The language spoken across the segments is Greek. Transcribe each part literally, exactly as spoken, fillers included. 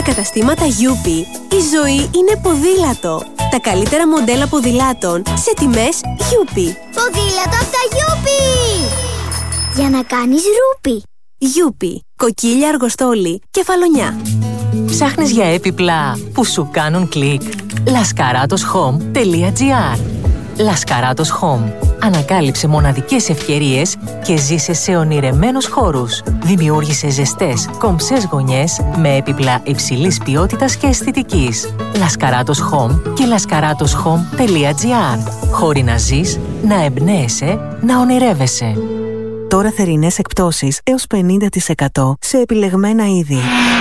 καταστήματα Γιούπι, η ζωή είναι ποδήλατο. Τα καλύτερα μοντέλα ποδηλάτων σε τιμές Γιούπι. Ποδήλατο από τα Γιούπι! Για να κάνεις ρούπι. Γιούπι, κοκκίλια, αργοστόλι, κεφαλονιά. Ψάχνεις για έπιπλα που σου κάνουν κλικ? λασκαράτος χομ τελεία τζι άρ. Λασκαράτος Home. Ανακάλυψε μοναδικές ευκαιρίες και ζήσε σε ονειρεμένους χώρους. Δημιούργησε ζεστές, κομψές γωνιές με έπιπλα υψηλής ποιότητας και αισθητικής. Λασκαράτος Home και λασκαράτος χομ τελεία τζι άρ. Χώροι να ζεις, να εμπνέεσαι, να ονειρεύεσαι. Τώρα θερινές εκπτώσεις έως πενήντα τοις εκατό σε επιλεγμένα είδη.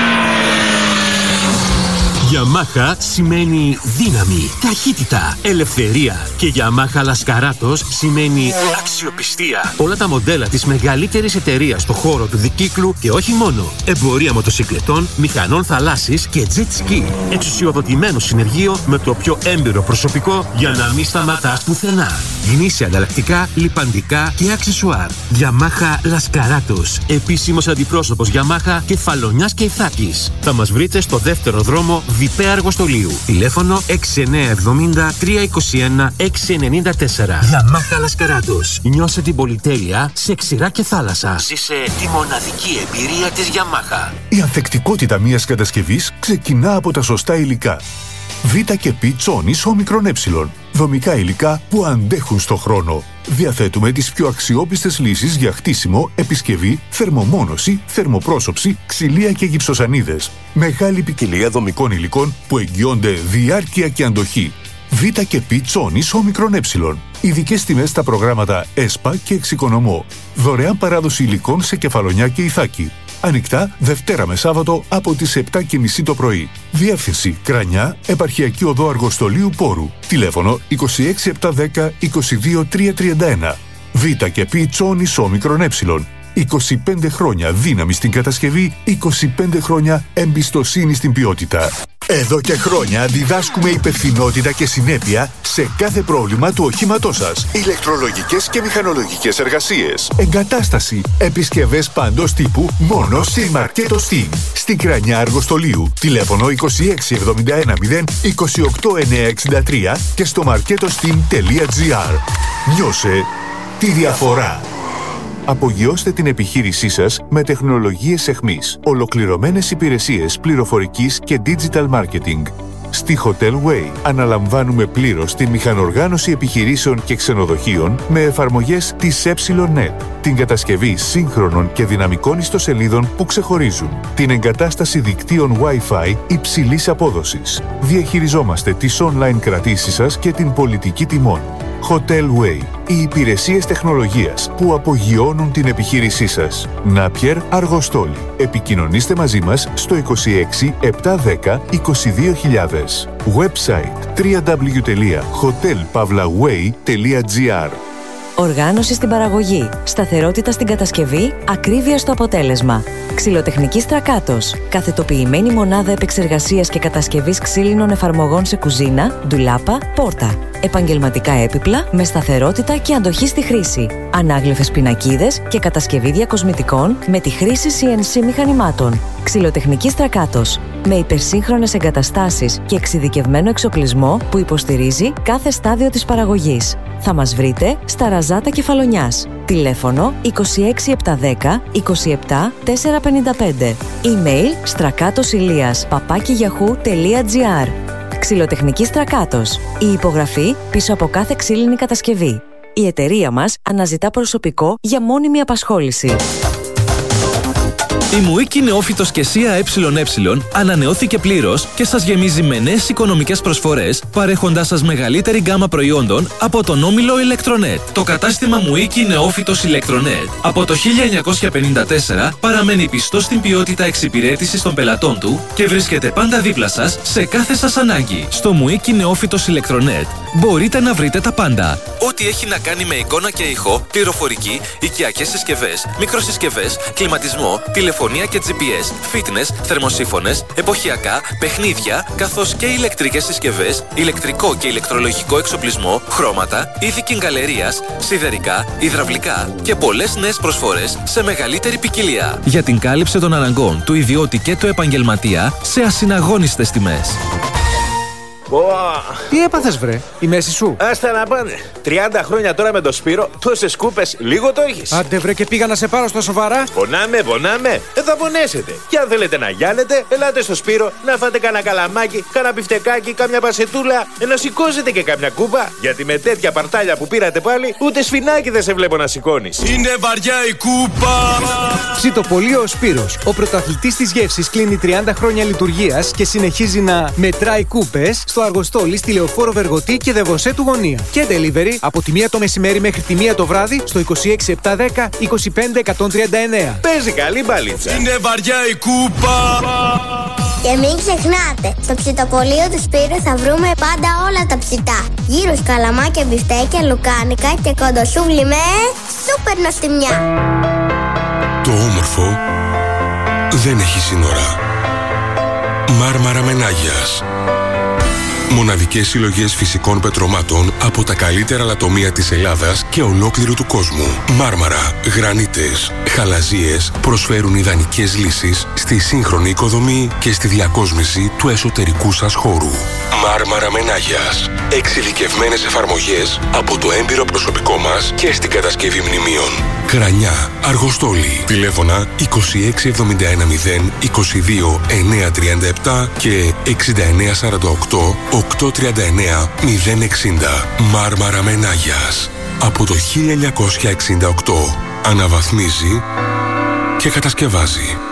Yamaha σημαίνει δύναμη, ταχύτητα, ελευθερία. Και Yamaha Lascaratos σημαίνει αξιοπιστία. Όλα τα μοντέλα της μεγαλύτερης εταιρείας στο χώρο του δικύκλου και όχι μόνο. Εμπορία μοτοσυκλετών, μηχανών θαλάσσης και jet ski. Εξουσιοδοτημένο συνεργείο με το πιο έμπειρο προσωπικό για να μην σταματάς πουθενά. Γνήσια ανταλλακτικά, λιπαντικά και αξεσουάρ. Yamaha Lascaratos. Επίσημος αντιπρόσωπος Yamaha Κεφαλονιάς και Ιθάκης. Θα μας βρείτε στο δεύτερο δρόμο Βιπέ Αργοστολίου. Τηλέφωνο έξι εννιά εβδομήντα τρία είκοσι ένα έξι ενενήντα τέσσερα. Yamaha Lascaratos. Νιώσε την πολυτέλεια σε ξηρά και θάλασσα. Ζήσε τη μοναδική εμπειρία της Yamaha. Η ανθεκτικότητα μιας κατασκευής ξεκινά από τα σωστά υλικά. Β και Π Τσόνης όμικρον ε. Δομικά υλικά που αντέχουν στο χρόνο. Διαθέτουμε τις πιο αξιόπιστες λύσεις για χτίσιμο, επισκευή, θερμομόνωση, θερμοπρόσωψη, ξυλία και γυψοσανίδες. Μεγάλη ποικιλία δομικών υλικών που εγγυώνται διάρκεια και αντοχή. Β και Π Τσόνης όμικρον ε. Ειδικές τιμές στα προγράμματα ΕΣΠΑ και Εξοικονομώ. Δωρεάν παράδοση υλικών σε Κεφαλονιά και Ιθάκη. Ανοιχτά Δευτέρα με Σάββατο από τις επτά και μισή το πρωί. Διεύθυνση Κρανιά, Επαρχιακή Οδό Αργοστολίου Πόρου. Τηλέφωνο είκοσι έξι επτακόσια δέκα είκοσι δύο τριακόσια τριάντα ένα. Β και Π Τσόνης όμικρον ε. είκοσι πέντε χρόνια δύναμη στην κατασκευή, είκοσι πέντε χρόνια εμπιστοσύνη στην ποιότητα. Εδώ και χρόνια διδάσκουμε υπευθυνότητα και συνέπεια σε κάθε πρόβλημα του οχήματός σας. Ηλεκτρολογικές και μηχανολογικές εργασίες. Εγκατάσταση. Επισκευές παντός τύπου μόνο στη Μαρκέτο Steam. Στην Κρανιά Αργοστολίου. Τηλέφωνο είκοσι έξι εβδομήντα ένα μηδέν είκοσι οκτώ εννιακόσια εξήντα τρία και στο μαρκέτοστεam τελεία τζι άρ. Νιώσε τη διαφορά. Απογειώστε την επιχείρησή σας με τεχνολογίες εχμής, ολοκληρωμένες υπηρεσίες πληροφορικής και digital marketing. Στη Hotel Way αναλαμβάνουμε πλήρως την μηχανοργάνωση επιχειρήσεων και ξενοδοχείων με εφαρμογές της ε.νετ, την κατασκευή σύγχρονων και δυναμικών ιστοσελίδων που ξεχωρίζουν, την εγκατάσταση δικτύων Wi-Fi υψηλής απόδοσης. Διαχειριζόμαστε τις online κρατήσεις σας και την πολιτική τιμών. Hotel Way. Οι υπηρεσίες τεχνολογίας που απογειώνουν την επιχείρησή σας. Νάπιερ Αργοστόλη. Επικοινωνήστε μαζί μας στο είκοσι έξι επτακόσια δέκα είκοσι δύο χιλιάδες. Website double-u double-u double-u τελεία hotel pavlaway τελεία τζι άρ. Οργάνωση στην παραγωγή, σταθερότητα στην κατασκευή, ακρίβεια στο αποτέλεσμα. Ξυλοτεχνική Στρακάτος. Καθετοποιημένη μονάδα επεξεργασίας και κατασκευής ξύλινων εφαρμογών σε κουζίνα, ντουλάπα, πόρτα. Επαγγελματικά έπιπλα με σταθερότητα και αντοχή στη χρήση. Ανάγλυφες πινακίδες και κατασκευή διακοσμητικών με τη χρήση σι εν σι μηχανημάτων. Ξυλοτεχνική Στρακάτος. Με υπερσύγχρονες εγκαταστάσεις και εξειδικευμένο εξοπλισμό που υποστηρίζει κάθε στάδιο της παραγωγής. Θα μας βρείτε στα Ραζάτα Κεφαλονιάς. Τηλέφωνο είκοσι έξι επτακόσια δέκα είκοσι επτά τετρακόσια πενήντα πέντε. Email στρακάτοσηλίας παπάκι γιαχού τελεία τζι άρ. Ξυλοτεχνική Στρακάτος. Η υπογραφή πίσω από κάθε ξύλινη κατασκευή. Η εταιρεία μας αναζητά προσωπικό για μόνιμη απασχόληση. Η Μουίκη Νεόφυτος και ΣΥΑ ΕΕ ανανεώθηκε πλήρως και σας γεμίζει με νέες οικονομικές προσφορές, παρέχοντάς σας μεγαλύτερη γκάμα προϊόντων από τον όμιλο Ηλεκτρονέτ. Το κατάστημα Μουίκη Νεόφυτος Ηλεκτρονέτ από το χίλια εννιακόσια πενήντα τέσσερα παραμένει πιστό στην ποιότητα εξυπηρέτησης των πελατών του και βρίσκεται πάντα δίπλα σας σε κάθε σας ανάγκη. Στο Μουίκη Νεόφυτος Ηλεκτρονέτ μπορείτε να βρείτε τα πάντα. Ό,τι έχει να κάνει με εικόνα και ήχο, πληροφορική, οικιακές συσκευές, μικροσυσκευές, κλιματισμό, τηλεφορία τηλεφωνία και τζι πι ες, fitness, θερμοσύφωνες, εποχιακά, παιχνίδια, καθώς και ηλεκτρικές συσκευές, ηλεκτρικό και ηλεκτρολογικό εξοπλισμό, χρώματα, είδη κιγκαλερίας, σιδερικά, υδραυλικά και πολλές νέες προσφορές σε μεγαλύτερη ποικιλία. Για την κάλυψη των αναγκών του ιδιώτη και του επαγγελματία σε ασυναγώνιστες τιμές. Wow. Τι έπαθες βρε, η μέση σου? Άστα να πάνε. τριάντα χρόνια τώρα με το Σπύρο, τόσες κούπες, λίγο το έχεις. Άντε βρε και πήγα να σε πάρω στα σοβαρά. Πονάμε, πονάμε. Δεν θα πονέσετε. Και αν θέλετε να γιάνετε, ελάτε στο Σπύρο να φάτε κανένα καλαμάκι, κανένα μπιφτεκάκι, κάμια πασετούλα, να σηκώσετε και κάμια κούπα. Γιατί με τέτοια παρτάλια που πήρατε πάλι, ούτε σφινάκι δεν σε βλέπω να σηκώνεις. Είναι βαριά η κούπα. Ψητοπολείο ο Σπύρος, ο πρωταθλητής της γεύσης, κλείνει τριάντα χρόνια λειτουργίας και συνεχίζει να μετράει κούπες στο Αργοστόλι, στη Λεωφόρο Βεργοτή και Δεβοσέ του Γωνία. Και delivery από τη μία το μεσημέρι μέχρι τη μία το βράδυ στο είκοσι έξι επτακόσια δέκα είκοσι πέντε εκατόν τριάντα εννέα. Παίζει καλή μπαλίτσα. Είναι βαριά η κούπα. Και μην ξεχνάτε, στο ψητοπολείο του Σπύρου θα βρούμε πάντα όλα τα ψητά. Γύρους, καλαμάκια, μπιφτέκια, λουκάνικα και κοντοσούβλι με σούπερ νοστιμιά. Το όμορφο δεν έχει σύνορα. Μάρμαρα Μενάγιας. Μοναδικές συλλογές φυσικών πετρωμάτων από τα καλύτερα λατομεία της Ελλάδας και ολόκληρου του κόσμου. Μάρμαρα, γρανίτες, χαλαζίες προσφέρουν ιδανικές λύσεις στη σύγχρονη οικοδομή και στη διακόσμηση του εσωτερικού σας χώρου. Μάρμαρα Μενάγιας. Εξειδικευμένες εφαρμογές από το έμπειρο προσωπικό μας και στην κατασκευή μνημείων. Κρανιά, Αργοστόλι. Τηλέφωνα είκοσι έξι εβδομήντα ένα μηδέν είκοσι δύο εννιακόσια τριάντα επτά και εξήντα εννέα σαράντα οκτώ οκτακόσια τριάντα εννέα μηδέν εξήντα. Μάρμαρα Μενάγιας. Από το χίλια εννιακόσια εξήντα οκτώ αναβαθμίζει και κατασκευάζει.